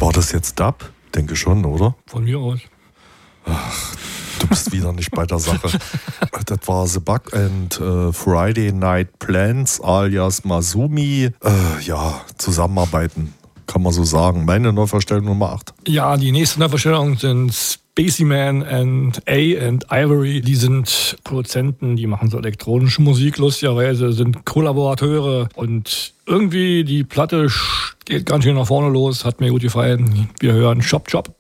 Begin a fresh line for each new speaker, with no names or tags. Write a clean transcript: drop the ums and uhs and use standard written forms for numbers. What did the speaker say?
War das jetzt Dub? Denke schon, oder?
Von mir aus.
Ach, du bist wieder nicht bei der Sache. Das war The Bug and Friday Night Plans alias Masumi. Zusammenarbeiten, kann man so sagen. Meine Neuverstellung Nummer 8.
Ja, die nächste Neuverstellung sind Spaceyman and Ivory. Die sind Produzenten, die machen so elektronische Musik, lustigerweise, sind Kollaborateure und irgendwie die Platte geht ganz schön nach vorne los, hat mir gut gefallen. Wir hören Chop Chop.